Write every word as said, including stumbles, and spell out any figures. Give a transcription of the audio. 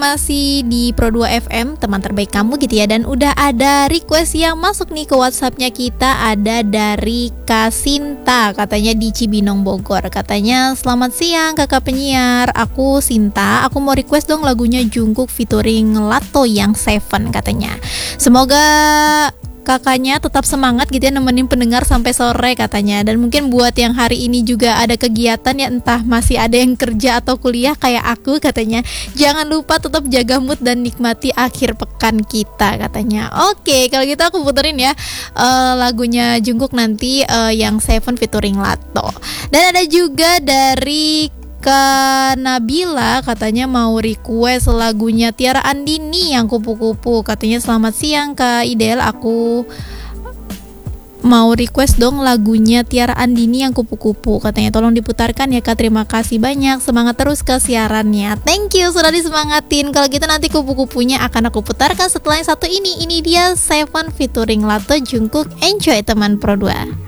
Masih di Pro dua F M, teman terbaik kamu gitu ya. Dan udah ada request yang masuk nih ke WhatsAppnya kita. Ada dari Kasinta, katanya di Cibinong, Bogor. Katanya, selamat siang kakak penyiar, aku Sinta. Aku mau request dong lagunya Jungkook featuring Lato yang Seven katanya. Semoga kakaknya tetap semangat gitu ya nemenin pendengar sampai sore katanya. Dan mungkin buat yang hari ini juga ada kegiatan ya, entah masih ada yang kerja atau kuliah kayak aku katanya, jangan lupa tetap jaga mood dan nikmati akhir pekan kita katanya. Oke, kalau gitu aku puterin ya uh, lagunya Jungkook nanti uh, yang Seven featuring Lato. Dan ada juga dari Kak Nabila, katanya mau request lagunya Tiara Andini yang Kupu-Kupu. Katanya selamat siang Kak Idel, aku mau request dong lagunya Tiara Andini yang Kupu-Kupu. Katanya tolong diputarkan ya Kak, terima kasih banyak, semangat terus ke siarannya. Thank you sudah disemangatin. Kalau gitu nanti Kupu-Kupunya akan aku putarkan setelah yang satu ini. Ini dia Seven featuring Lato Jungkook. Enjoy teman Pro dua.